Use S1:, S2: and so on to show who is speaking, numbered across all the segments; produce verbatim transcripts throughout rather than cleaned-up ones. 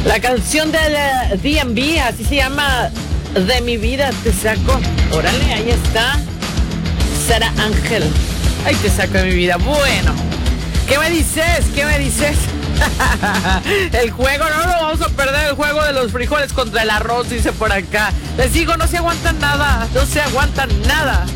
S1: La canción del D M V, así se llama, De mi vida te saco. Órale, ahí está. Sara Ángel. Ay, te saco de mi vida. Bueno, ¿qué me dices? ¿Qué me dices? El juego, no lo vamos a perder. El juego de los frijoles contra el arroz, dice por acá. Les digo, no se aguantan nada. No se aguantan nada.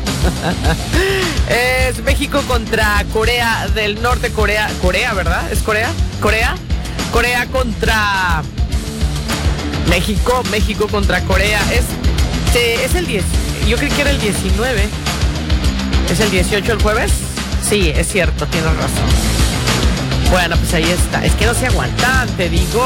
S1: Es México contra Corea del Norte. Corea, Corea, ¿verdad? ¿Es Corea? Corea. Corea contra México. México contra Corea. Es, es el diez. Yo creí que era el diecinueve. ¿Es el dieciocho el jueves? Sí, es cierto, tienes razón. Bueno, pues ahí está. Es que no se aguantan, te digo.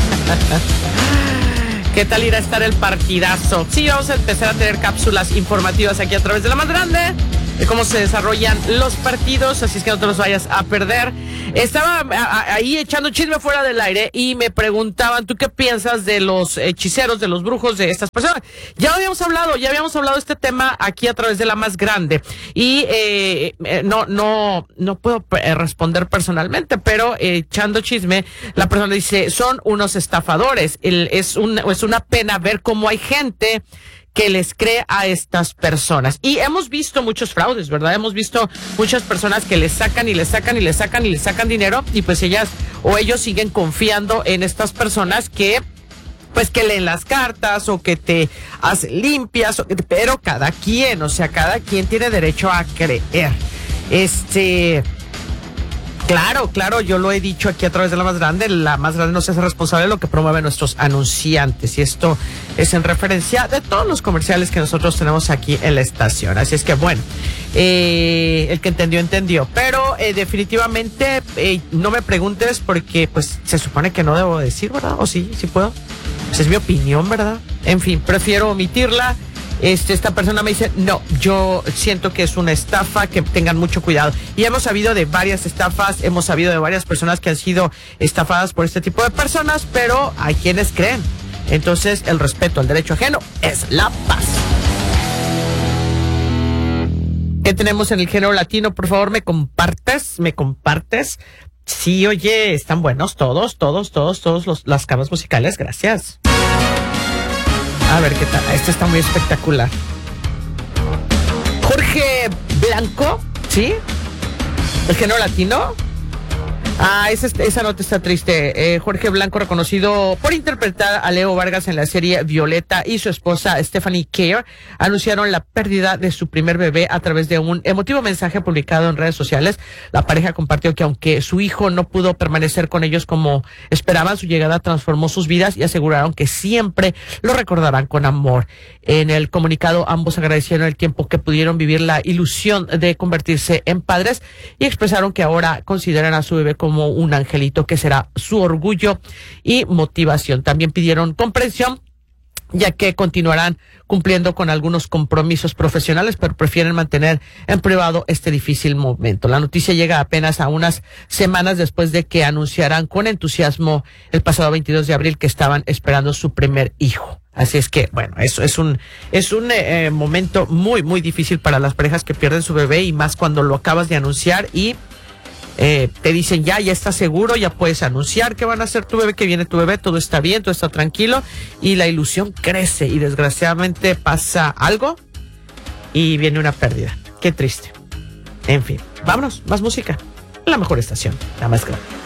S1: ¿Qué tal irá a estar el partidazo? Sí, vamos a empezar a tener cápsulas informativas aquí a través de La Más Grande, de cómo se desarrollan los partidos, así es que no te los vayas a perder. Estaba a, a, ahí echando chisme fuera del aire y me preguntaban, ¿tú qué piensas de los hechiceros, de los brujos, de estas personas? Ya habíamos hablado, ya habíamos hablado de este tema aquí a través de La Más Grande y eh, eh, no, no, no puedo eh, responder personalmente, pero eh, echando chisme, la persona dice, son unos estafadores. El, es, un, es una pena ver cómo hay gente que les cree a estas personas. Y hemos visto muchos fraudes, ¿verdad? Hemos visto muchas personas que les sacan y les sacan y les sacan y les sacan dinero y pues ellas o ellos siguen confiando en estas personas que pues que leen las cartas o que te hacen limpias, o que, pero cada quien, o sea, cada quien tiene derecho a creer. Este... Claro, claro, yo lo he dicho aquí a través de La Más Grande, La Más Grande no se hace responsable de lo que promueven nuestros anunciantes y esto es en referencia de todos los comerciales que nosotros tenemos aquí en la estación. Así es que bueno, eh, el que entendió, entendió, pero eh, definitivamente eh, no me preguntes porque pues se supone que no debo decir, ¿verdad? ¿O sí? ¿Sí puedo? Pues es mi opinión, ¿verdad? En fin, prefiero omitirla. Este, esta persona me dice, no, yo siento que es una estafa, que tengan mucho cuidado. Y hemos sabido de varias estafas, hemos sabido de varias personas que han sido estafadas por este tipo de personas, pero hay quienes creen. Entonces, el respeto al derecho ajeno es la paz. ¿Qué tenemos en el género latino? Por favor, ¿me compartes? ¿Me compartes? Sí, oye, están buenos todos, todos, todos, todos los, las camas musicales, gracias. A ver qué tal. Este está muy espectacular. Jorge Blanco, ¿sí? ¿El género latino? Ah, esa, esa nota está triste. Eh, Jorge Blanco, reconocido por interpretar a Leo Vargas en la serie Violeta, y su esposa Stephanie Kerr anunciaron la pérdida de su primer bebé a través de un emotivo mensaje publicado en redes sociales. La pareja compartió que aunque su hijo no pudo permanecer con ellos como esperaban, su llegada transformó sus vidas y aseguraron que siempre lo recordarán con amor. En el comunicado, ambos agradecieron el tiempo que pudieron vivir la ilusión de convertirse en padres y expresaron que ahora consideran a su bebé como como un angelito que será su orgullo y motivación. También pidieron comprensión, ya que continuarán cumpliendo con algunos compromisos profesionales, pero prefieren mantener en privado este difícil momento. La noticia llega apenas a unas semanas después de que anunciaran con entusiasmo el pasado veintidós de abril que estaban esperando su primer hijo. Así es que, bueno, eso es un es un eh, momento muy, muy difícil para las parejas que pierden su bebé y más cuando lo acabas de anunciar y Eh, te dicen ya, ya estás seguro, ya puedes anunciar que van a ser tu bebé, que viene tu bebé, todo está bien, todo está tranquilo y la ilusión crece y desgraciadamente pasa algo y viene una pérdida. Qué triste. En fin, vámonos, más música. La mejor estación, La Más Grande.